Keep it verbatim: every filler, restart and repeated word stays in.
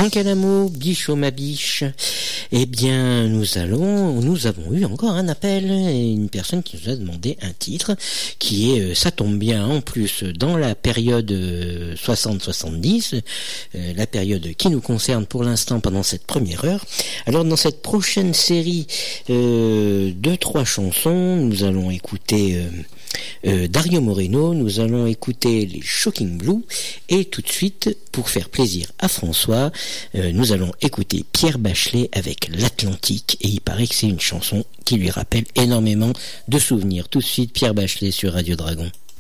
Ankalamo, Bichot ma biche. Eh bien, nous allons, nous avons eu encore un appel, une personne qui nous a demandé un titre, qui est, ça tombe bien en plus, dans la période soixante soixante-dix, euh, la période qui nous concerne pour l'instant pendant cette première heure. Alors, dans cette prochaine série euh, de trois chansons, nous allons écouter euh, euh, Dario Moreno, nous allons écouter les Shocking Blue, et tout de suite, pour faire plaisir à François, euh, nous allons écouter Pierre Bachelet avec l'Atlantique, et il paraît que c'est une chanson qui lui rappelle énormément de souvenirs. Tout de suite, Pierre Bachelet sur Radio Dragon.